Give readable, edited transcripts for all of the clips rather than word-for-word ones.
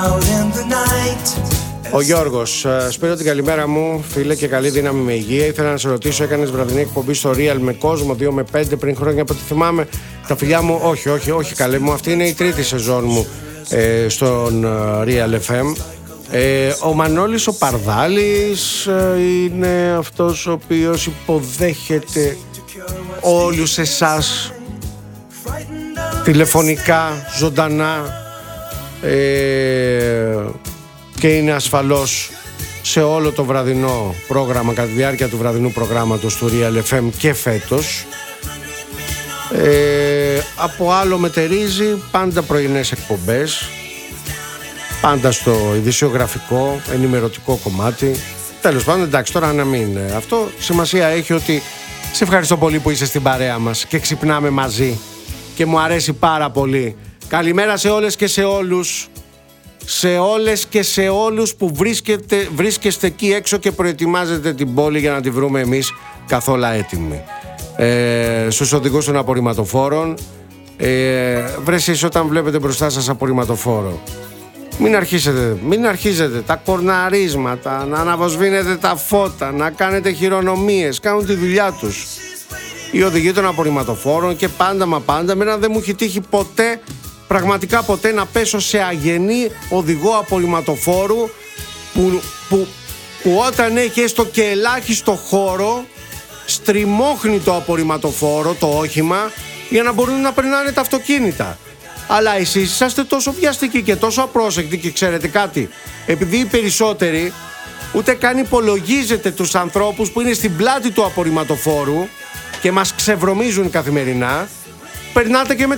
Ο Γιώργος, Σπύρο, την καλημέρα μου, φίλε, και καλή δύναμη με υγεία. Ήθελα να σε ρωτήσω, έκανες βραδινή εκπομπή στο Real με κόσμο 2 με 5 πριν χρόνια από ό,τι θυμάμαι? Τα φιλιά μου, όχι καλέ μου, αυτή είναι η τρίτη σεζόν μου στον Real FM. Ο Μανώλης ο Παρδάλης είναι αυτός ο οποίος υποδέχεται όλους εσάς τηλεφωνικά, ζωντανά, και είναι ασφαλώς σε όλο το βραδινό πρόγραμμα, κατά τη διάρκεια του βραδινού προγράμματος του Real FM και φέτος. Από άλλο μετερίζει, πάντα πρωινές εκπομπές, πάντα στο ειδησιογραφικό, ενημερωτικό κομμάτι. Τέλος πάντων, εντάξει, τώρα να μην αυτό, σημασία έχει ότι σε ευχαριστώ πολύ που είσαι στην παρέα μας και ξυπνάμε μαζί και μου αρέσει πάρα πολύ. Καλημέρα σε όλες και σε όλους, σε όλες και σε όλους που βρίσκεστε εκεί έξω και προετοιμάζετε την πόλη για να τη βρούμε εμείς καθόλου έτοιμη. Στους οδηγούς των απορριμματοφόρων, βρε εσείς όταν βλέπετε μπροστά σας απορριμματοφόρο, μην αρχίζετε τα κορναρίσματα, να αναβοσβήνετε τα φώτα, να κάνετε χειρονομίες. Κάνουν τη δουλειά τους οι οδηγοί των απορριμματοφόρων και πάντα εμένα δεν μου έχει τύχει ποτέ, πραγματικά ποτέ, να πέσω σε αγενή οδηγό απορριμματοφόρου που όταν έχει έστω και ελάχιστο χώρο στριμώχνει το απορριμματοφόρο, το όχημα, για να μπορούν να περνάνε τα αυτοκίνητα. Αλλά εσείς είσαστε τόσο βιαστικοί και τόσο απρόσεκτοι και ξέρετε κάτι, επειδή οι περισσότεροι ούτε καν υπολογίζετε τους ανθρώπους που είναι στην πλάτη του απορριμματοφόρου και μας ξεβρωμίζουν καθημερινά, περνάτε και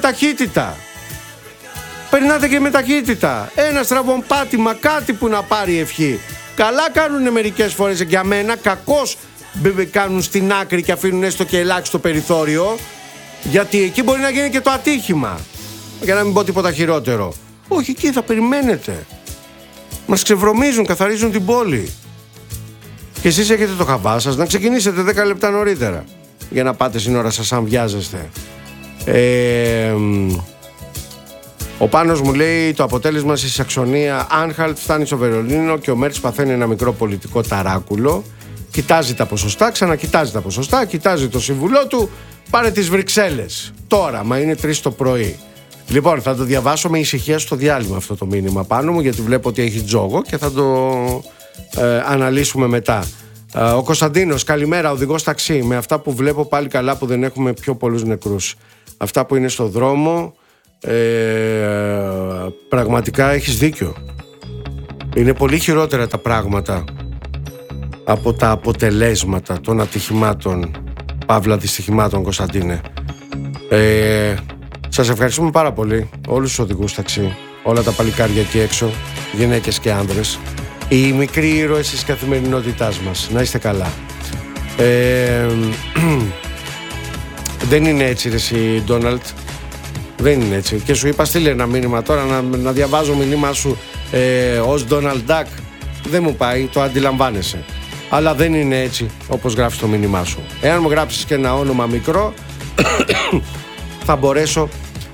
με ταχύτητα. Ένα στραβοπάτημα, κάτι που να πάρει ευχή. Καλά κάνουνε μερικές φορές για μένα, κακώς κάνουν στην άκρη και αφήνουν έστω και ελάχιστο περιθώριο, γιατί εκεί μπορεί να γίνει και το ατύχημα. Για να μην πω τίποτα χειρότερο. Όχι, εκεί θα περιμένετε. Μας ξεβρωμίζουν, καθαρίζουν την πόλη. Και εσείς έχετε το χαβά σας να ξεκινήσετε 10 λεπτά νωρίτερα για να πάτε στην ώρα σας αν βιάζεστε. Ο Πάνος μου λέει το αποτέλεσμα στη Σαξονία Άνχαλτ φτάνει στο Βερολίνο και ο Μέρτς παθαίνει ένα μικρό πολιτικό ταράκουλο. Κοιτάζει τα ποσοστά, ξανακοιτάζει τα ποσοστά, κοιτάζει το σύμβουλό του, πάρε τις Βρυξέλλες. Τώρα, μα είναι 3 το πρωί. Λοιπόν, θα το διαβάσω με ησυχία στο διάλειμμα αυτό το μήνυμα πάνω μου, γιατί βλέπω ότι έχει τζόγο και θα το αναλύσουμε μετά. Ο Κωνσταντίνος, καλημέρα, οδηγός ταξί. Με αυτά που βλέπω πάλι καλά που δεν έχουμε πιο πολλούς νεκρούς. Αυτά που είναι στο δρόμο, πραγματικά έχεις δίκιο. Είναι πολύ χειρότερα τα πράγματα από τα αποτελέσματα των ατυχημάτων, παύλα δυστυχημάτων, Κωνσταντίνε. Σας ευχαριστούμε πάρα πολύ, όλους τους οδηγούς ταξί, όλα τα παλικάρια εκεί έξω, γυναίκες και άνδρες, οι μικροί ήρωες της καθημερινότητάς μας. Να είστε καλά. Δεν είναι έτσι ρε εσύ, Ντόναλτ. Δεν είναι έτσι. Και σου είπα στείλε ένα μήνυμα τώρα να διαβάζω μήνυμά σου ως Donald Duck. Δεν μου πάει, το αντιλαμβάνεσαι. Αλλά δεν είναι έτσι όπως γράφεις το μήνυμά σου. Εάν μου γράψεις και ένα όνομα μικρό θα μπορέσω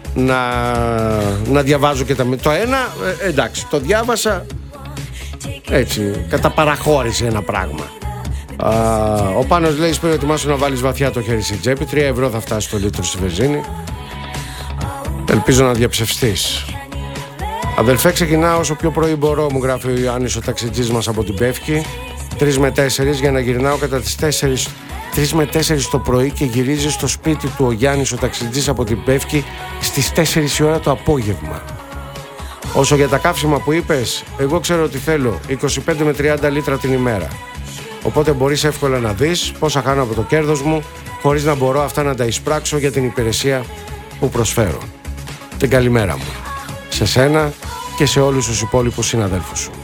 να διαβάζω και το ένα. Εντάξει, το διάβασα έτσι, κατά παραχώρηση ένα πράγμα. Ο Πάνος λέει σπίτι ετοιμάσου να βάλεις βαθιά το χέρι στην τσέπη. 3 ευρώ θα φτάσει το λίτρο στη βενζίνη. Ελπίζω να διαψευστείς. Αδελφέ, ξεκινάω όσο πιο πρωί μπορώ, μου γράφει ο Ιωάννης ο ταξιτζής μας από την Πεύκη. 3 με 4 για να γυρνάω κατά τις 3 με 4 το πρωί και γυρίζει στο σπίτι του ο Γιάννης ο ταξιτζής από την Πεύκη στις 4 η ώρα το απόγευμα. Όσο για τα καύσιμα που είπες, εγώ ξέρω ότι θέλω 25 με 30 λίτρα την ημέρα. Οπότε μπορείς εύκολα να δεις πόσα χάνω από το κέρδος μου, χωρίς να μπορώ αυτά να τα εισπράξω για την υπηρεσία που προσφέρω. Την καλημέρα μου σε σένα και σε όλους τους υπόλοιπους συναδέλφους σου.